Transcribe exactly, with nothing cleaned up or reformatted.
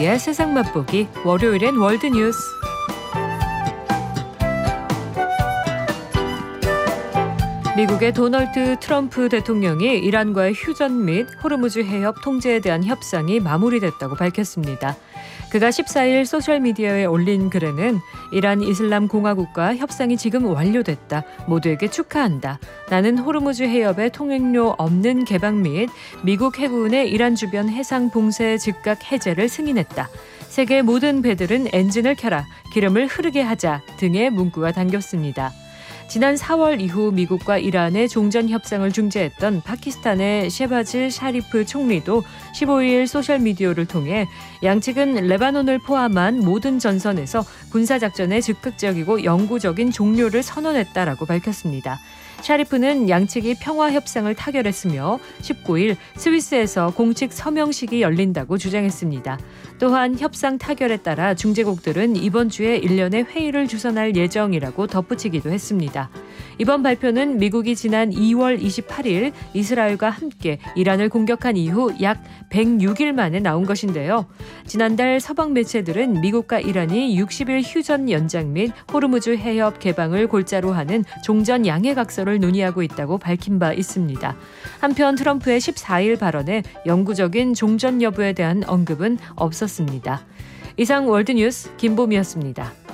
김보미의 세상 맛보기 월요일엔 월드뉴스. 미국의 도널드 트럼프 대통령이 이란과의 휴전 및 호르무즈 해협 통제에 대한 협상이 마무리됐다고 밝혔습니다. 그가 십사일 소셜미디어에 올린 글에는 이란 이슬람 공화국과 협상이 지금 완료됐다. 모두에게 축하한다. 나는 호르무즈 해협의 통행료 없는 개방 및 미국 해군의 이란 주변 해상 봉쇄 즉각 해제를 승인했다. 세계 모든 배들은 엔진을 켜라. 기름을 흐르게 하자 등의 문구가 담겼습니다. 지난 사월 이후 미국과 이란의 종전 협상을 중재했던 파키스탄의 셰바즈 샤리프 총리도 십오일 소셜미디어를 통해 양측은 레바논을 포함한 모든 전선에서 군사작전의 즉각적이고 영구적인 종료를 선언했다라고 밝혔습니다. 샤리프는 양측이 평화협상을 타결했으며 십구일 스위스에서 공식 서명식이 열린다고 주장했습니다. 또한 협상 타결에 따라 중재국들은 이번 주에 일련의 회의를 주선할 예정이라고 덧붙이기도 했습니다. 이번 발표는 미국이 지난 이월 이십팔일 이스라엘과 함께 이란을 공격한 이후 약 백육일 만에 나온 것인데요. 지난달 서방 매체들은 미국과 이란이 육십일 휴전 연장 및 호르무즈 해협 개방을 골자로 하는 종전 양해각서를 논의하고 있다고 밝힌 바 있습니다. 한편 트럼프의 십사일 발언에 영구적인 종전 여부에 대한 언급은 없었습니다. 이상 월드뉴스 김보미였습니다.